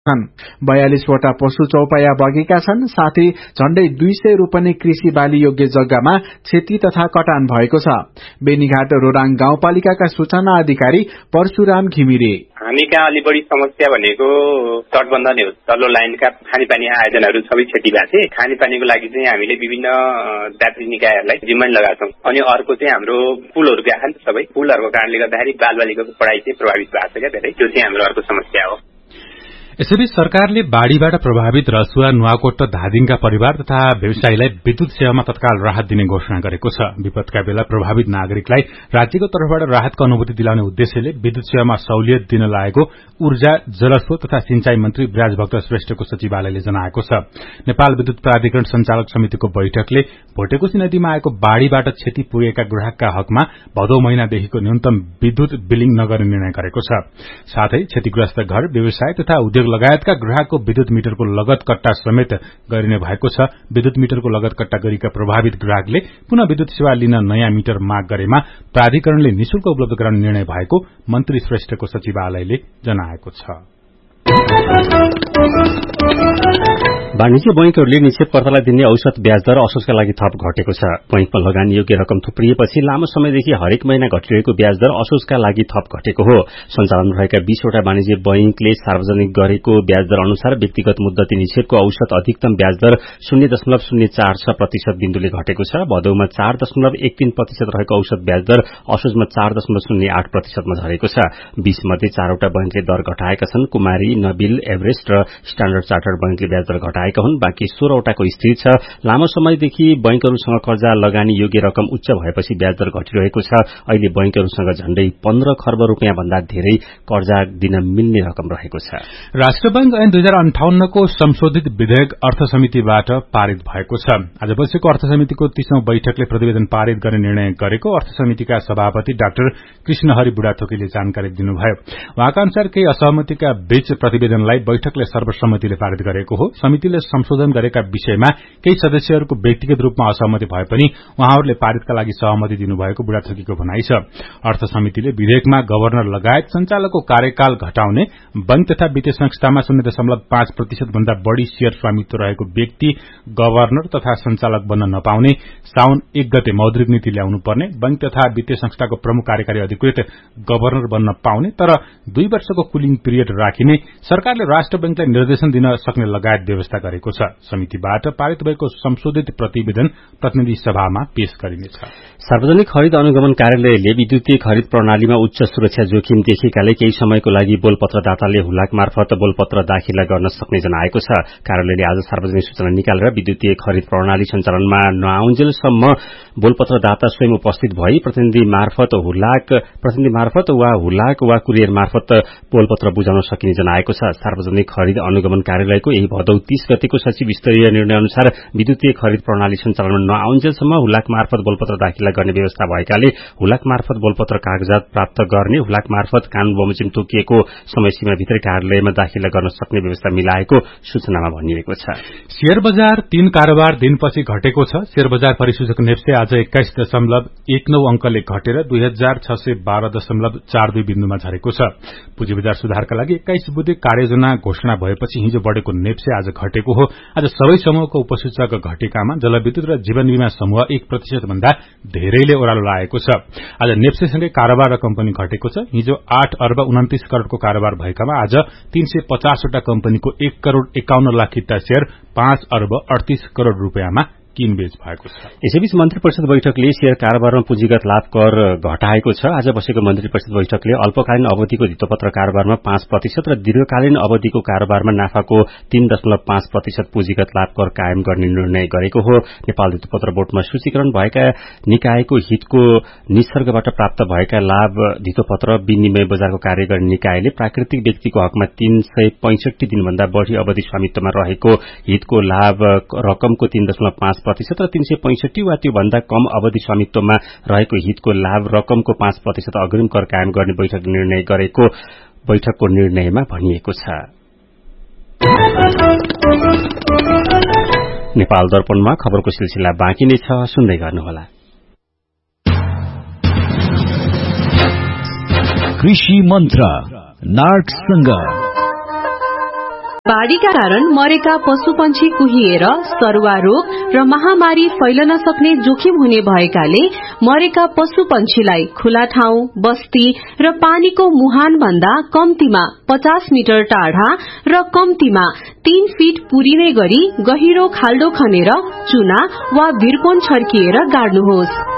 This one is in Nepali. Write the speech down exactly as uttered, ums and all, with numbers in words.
छन्। बयालीस वटा पशु चौपाया बगेका छन्। साथै झण्डै दुई सय रोपने कृषि बाली योग्य जग्गामा क्षति तथा कटान भएको छ। बेनीघाट रोराङ गाउँपालिकाका सूचना अधिकारी परशुराम घिमिरे, हामी कहाँ अलि बढी समस्या भनेको तटबन्ध नै हो। तल्लो लाइनका खानेपानी आयोजनाहरू सबै क्षति भएको थिए। खानेपानीको लागि चाहिँ हामीले विभिन्न व्यापारी निकायहरूलाई जिम्मेवारी लगाएका छौँ। अनि अर्को चाहिँ हाम्रो पुलहरू गएका नि सबै पुलहरूको कारणले गर्दाखेरि बालबालिकाको पढाइ चाहिँ प्रभावित भएको छ क्या धेरै। त्यो चाहिँ हाम्रो अर्को समस्या हो। यसैबीच सरकारले बाढ़ीबाट प्रभावित रसुवा, नुवाकोट र धादिङका परिवार तथा व्यवसायीलाई विद्युत सेवामा तत्काल राहत दिने घोषणा गरेको छ। विपदका बेला प्रभावित नागरिकलाई राज्यको तर्फबाट राहतको अनुभूति दिलाउने उद्देश्यले विद्युत सेवामा सहुलियत दिन लागेको ऊर्जा, जलस्रोत तथा सिंचाई मन्त्री ब्राजभक्त श्रेष्ठको सचिवालयले जनाएको छ। नेपाल विद्युत प्राधिकरण संचालक समितिको बैठकले भोटेकोशी नदीमा आएको बाढ़ीबाट क्षति पुगेका ग्राहकका हकमा भदौ महिनादेखिको न्यूनतम विद्युत बिलिङ नगर्ने निर्णय गरेको छ। साथै क्षतिग्रस्त घर, व्यवसाय तथा उद्योग लगायतका ग्राहकको विद्युत मिटरको लगत कट्टा समेत गरिने भएको छ। विद्युत मिटरको लगत कट्टा गरेका प्रभावित ग्राहकले पुनः विद्युत सेवा लिन नयाँ मिटर माग गरेमा प्राधिकरणले निशुल्क उपलब्ध गराउने निर्णय भएको मन्त्री श्रेष्ठको सचिवालयले जनाएको छ। वाणिज्य बैंकहरूले निक्षेपकर्तालाई दिने औसत ब्याज दर असोजका लागि थप घटेको छ। बैंकमा लगानी योग्य रकम थुप्रिएपछि लामो समयदेखि हरेक महिना घटिरहेको ब्याज दर असोजका लागि थप घटेको हो। सञ्चालन रहेका बीसवटा वाणिज्य बैंकले सार्वजनिक गरेको ब्याज दर अनुसार व्यक्तिगत मुद्दती निक्षेपको औसत अधिकतम ब्याज दर शून्य दशमलव शून्य चार छ प्रतिशत बिन्दुले घटेको छ। भदौमा चार दशमलव एक तीन प्रतिशत रहेको औसत ब्याज दर असोजमा चार दशमलव शून्य आठ प्रतिशतमा झरेको छ। बीस मध्ये चारवटा बैंकले दर घटाएका छन्। कुमारी, नबिल, एभरेस्ट र स्ट्याण्डर्ड चार्टर्ड बैंकले ब्याज दर घटाएका हुन्। बाँकी सोह्रवटाको स्थिर छ। लामो समयदेखि बैंकहरूसँग कर्जा लगानी योग्य रकम उच्च भएपछि ब्याज दर घटिरहेको छ। अहिले बैंकहरूसँग झण्डै पन्ध्र खर्ब रूपियाँ भन्दा धेरै कर्जा दिन मिल्ने रकम रहेको छ। राष्ट्र बैंक ऐन दुई हजार अन्ठाउन्नको संशोधित विधेयक अर्थ समितिबाट पारित भएको छ। आज बसेको अर्थ समितिको तीसौं बैठकले प्रतिवेदन पारित गर्ने निर्णय गरेको अर्थ समितिका सभापति डाक्टर कृष्णहरि बुढाथोकीले जानकारी दिनुभयो। उहाँका अनुसार केही असहमतिका बीच प्रतिवेदनलाई बैठकले सर्वसम्मतिले पारित गरेको हो। समितिले संशोधन गरेका विषयमा केही सदस्यहरूको व्यक्तिगत रूपमा असहमति भए पनि उहाँहरूले पारितका लागि सहमति दिनुभएको बुढाथोकीको भनाइ छ। अर्थ समितिले विधेयकमा गभर्नर लगायत संचालकको कार्यकाल घटाउने, बैंक तथा वित्तीय संस्थामा शून्य दशमलव पाँच प्रतिशत भन्दा बढ़ी शेयर स्वामित्व रहेको व्यक्ति गभर्नर तथा संचालक बन्न नपाउने, साउन एक गते मौद्रिक नीति ल्याउनु पर्ने, बैंक तथा वित्तीय संस्थाको प्रमुख कार्यकारी अधिकृत गभर्नर बन्न पाउने तर दुई वर्षको कुलिङ पिरियड राखिने, सरकारले राष्ट्र बैंकलाई निर्देशन दिन सक्ने लगायत व्यवस्था गरेको छ। समितिबाट पारित भएको संशोधित प्रतिवेदन प्रतिनिधि सभामा पेश गरिनेछ। सार्वजनिक खरिद अनुगमन कार्यालयले विद्युतीय खरिद प्रणालीमा उच्च सुरक्षा जोखिम देखेकाले केही समयको लागि बोलपत्रदाताले हुलाक मार्फत बोलपत्र दाखिला गर्न सक्ने जनाएको छ। कार्यालयले आज सार्वजनिक सूचना निकालेर विद्युतीय खरिद प्रणाली सञ्चालनमा नआउन्जेलसम्म बोलपत्रदाता स्वयं उपस्थित भई प्रतिनिधि मार्फत हुलाक प्रतिनिधि मार्फत वा हुलाक वा कुरियर मार्फत बोलपत्र बुझाउन सकिने जनाएको छ। सार्वजनिक खरिद अनुगमन कार्यालयको यही भदौ तीस गतेको सचिव स्तरीय निर्णय अनुसार विद्युतीय खरिद प्रणाली सञ्चालनमा नआउन्जेलसम्म हुलाक मार्फत बोलपत्र दाखिला गर्ने व्यवस्था भएकाले हुलाक मार्फत बोलपत्र कागजात प्राप्त गर्ने, हुलाक मार्फत कानून बमोजिम तोकिएको समयसीमाभित्र कार्यालयमा दाखिला गर्न सक्ने व्यवस्था मिलाएको सूचनामा भनिएको छ। शेयर बजार तीन कारोबार दिनपछि घटेको छ। शेयर बजार परिसूचक नेप्से आज एक्काइस दशमलव एक नौ अंकले घटेर दुई हजार छ सय बाह्र दशमलव चार दुई बिन्दुमा झरेको छ। पुँजी बजार सुधारका लागि एक्काइस बुधे कार्ययोजना घोषणा भएपछि हिजो बढ़ेको नेप्से आज घटेको हो। आज सबै समूहको उपसूचक घटेकामा जलविद्युत र जीवन बीमा समूह एक प्रतिशत भन्दा धेरैले ओह्रालो लागेको छ। आज नेप्सेसँगै कारोबार र कम्पनी घटेको छ। हिजो आठ अर्ब उन्तिस करोड़को कारोबार भएकामा आज तीन सय पचासवटा कम्पनीको एक करोड़ एकाउन्न लाख किता शेयर पाँच अर्ब अडतीस करोड़ रूपियाँमा किनबेच भएको छ। यसैबीच मन्त्री परिषद बैठकले शेयर कारोबारमा पुँजीगत लाभ कर घटाएको छ। आज बसेको मन्त्री परिषद बैठकले अल्पकालीन अवधिको धितोपत्र कारोबारमा पाँच प्रतिशत र दीर्घकालीन अवधिको कारोबारमा नाफाको तीन दशमलव पाँच प्रतिशत पुँजीगत लाभ कर कायम गर्ने निर्णय गरेको हो। नेपाल धितोपत्र बोर्डमा सूचीकरण भएका निकायको हितको निसर्गबाट प्राप्त भएका लाभ धितोपत्र विनिमय बजारको कार्य गर्ने निकायले प्राकृतिक व्यक्तिको हकमा तीन सय पैंसठी दिनभन्दा बढ़ी अवधि स्वामित्वमा रहेको हितको लाभ रकमको तीन दशमलव पाँच प्रतिशत र तीन सय पैंसठी वा त्योभन्दा कम अवधि स्वामित्वमा रहेको हितको लाभ रकमको पाँच प्रतिशत अग्रिम कर कायम गर्ने बैठकले निर्णय गरेको बैठकको निर्णयमा भनिएको छ। नेपाल दर्पणमा खबरको सिलसिला बाँकी नै छ, सुन्दै गर्नुहोला। कृषि मन्त्र नार्कसँग बाढ़ीका कारण मरेका पशुपन्छी कुहिएर सरुवा रोग र महामारी फैलन सक्ने जोखिम हुने भएकाले मरेका पशुपन्छीलाई खुला ठाउँ, बस्ती र पानीको मुहान भन्दा कम्तीमा पचास मिटर टाढा र कम्तीमा तीन फिट पुरिने गरी गहिरो खाल्डो खनेर चुना वा भिरकोन छर्किएर गाड्नुहोस्।